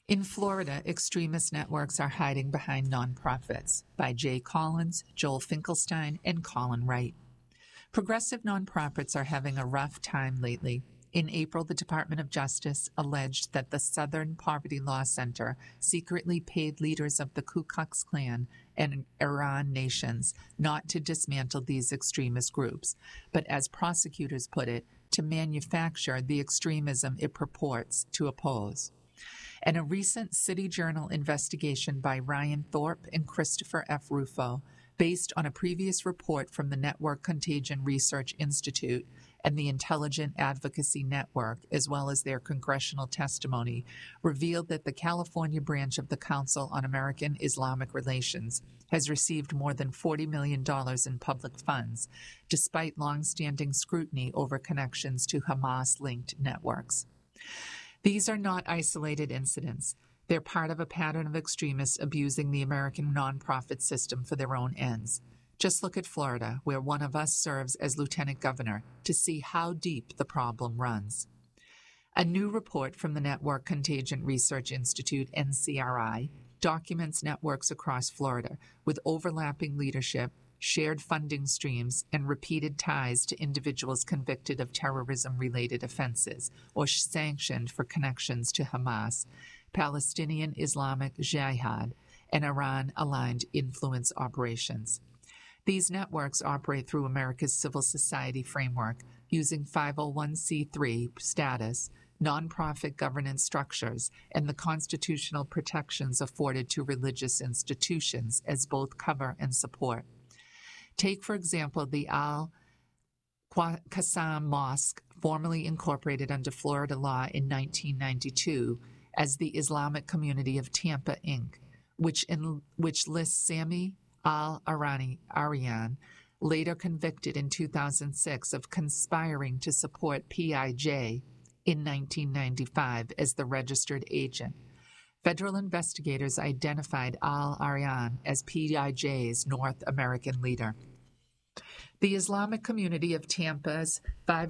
In Florida, extremist networks are hiding behind nonprofits by Jay Collins, Joel Finkelstein, and Colin Wright. Progressive nonprofits are having a rough time lately. In April, the Department of Justice alleged that the Southern Poverty Law Center secretly paid leaders of the Ku Klux Klan and Iran nations not to dismantle these extremist groups, but as prosecutors put it, to manufacture the extremism it purports to oppose. And a recent City Journal investigation by Ryan Thorpe and Christopher F. Rufo, based on a previous report from the Network Contagion Research Institute and the Intelligent Advocacy Network, as well as their congressional testimony, revealed that the California branch of the Council on American Islamic Relations has received more than $40 million in public funds, despite long-standing scrutiny over connections to Hamas-linked networks. These are not isolated incidents. They're part of a pattern of extremists abusing the American nonprofit system for their own ends. Just look at Florida, where one of us serves as lieutenant governor, to see how deep the problem runs. A new report from the Network Contagion Research Institute, NCRI, documents networks across Florida with overlapping leadership, shared funding streams, and repeated ties to individuals convicted of terrorism-related offenses or sanctioned for connections to Hamas, Palestinian Islamic Jihad, and Iran-aligned influence operations. These networks operate through America's civil society framework, using 501c3 status, nonprofit governance structures, and the constitutional protections afforded to religious institutions as both cover and support. Take, for example, the Al-Qassam Mosque, formerly incorporated under Florida law in 1992 as the Islamic Community of Tampa, Inc., which lists Sami al-Aryan, later convicted in 2006 of conspiring to support PIJ in 1995 as the registered agent. Federal investigators identified al-Aryan as PIJ's North American leader. The Islamic Community of Tampa's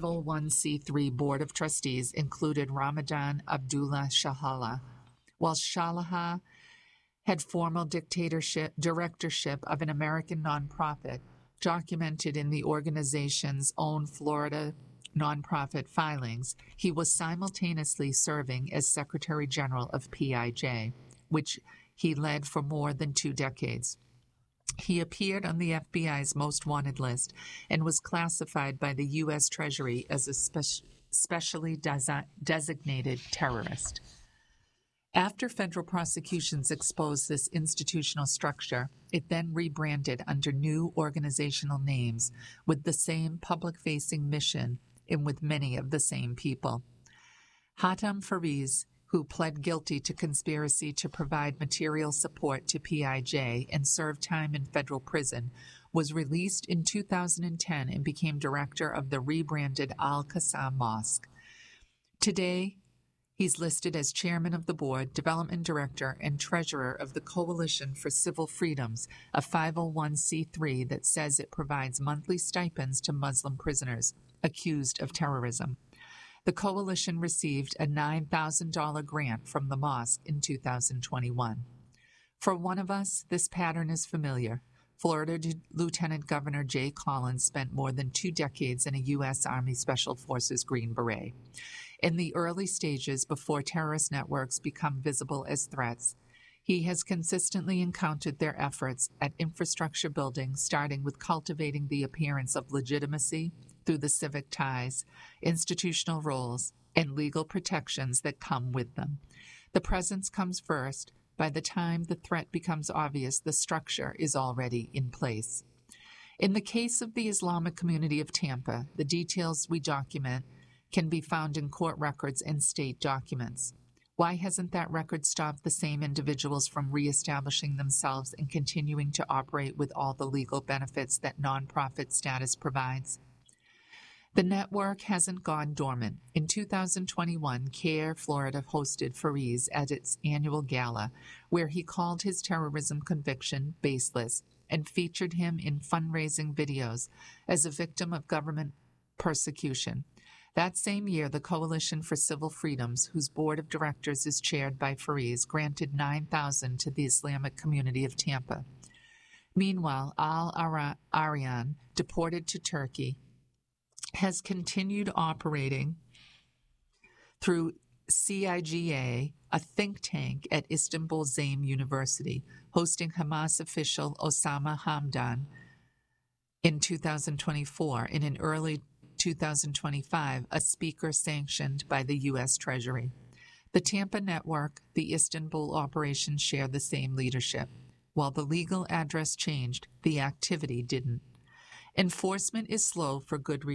501c3 Board of Trustees included Ramadan Abdullah Shahala, while Shalaha had formal directorship of an American nonprofit documented in the organization's own Florida nonprofit filings. He was simultaneously serving as Secretary General of PIJ, which he led for more than 2 decades. He appeared on the FBI's most wanted list and was classified by the U.S. Treasury as a specially designated terrorist. After federal prosecutions exposed this institutional structure, it then rebranded under new organizational names with the same public-facing mission and with many of the same people. Hatem Fariz, who pled guilty to conspiracy to provide material support to PIJ and served time in federal prison, was released in 2010 and became director of the rebranded Al-Qassam Mosque. Today, he's listed as chairman of the board, development director, and treasurer of the Coalition for Civil Freedoms, a 501c3 that says it provides monthly stipends to Muslim prisoners accused of terrorism. The coalition received a $9,000 grant from the mosque in 2021. For one of us, this pattern is familiar. Florida Lieutenant Governor Jay Collins spent more than 2 decades in a U.S. Army Special Forces Green Beret. In the early stages before terrorist networks become visible as threats, he has consistently encountered their efforts at infrastructure building, starting with cultivating the appearance of legitimacy through the civic ties, institutional roles, and legal protections that come with them. The presence comes first. By the time the threat becomes obvious, the structure is already in place. In the case of the Islamic Community of Tampa, the details we document can be found in court records and state documents. Why hasn't that record stopped the same individuals from reestablishing themselves and continuing to operate with all the legal benefits that nonprofit status provides? The network hasn't gone dormant. In 2021, CARE Florida hosted Fariz at its annual gala, where he called his terrorism conviction baseless and featured him in fundraising videos as a victim of government persecution. That same year, the Coalition for Civil Freedoms, whose board of directors is chaired by Fariz, granted $9,000 to the Islamic community of Tampa. Meanwhile, Al-Aryan, deported to Turkey, has continued operating through CIGA, a think tank at Istanbul Zaim University, hosting Hamas official Osama Hamdan in 2024, and in early 2025, a speaker sanctioned by the U.S. Treasury. The Tampa network, the Istanbul operation share the same leadership. While the legal address changed, the activity didn't. Enforcement is slow for good reason.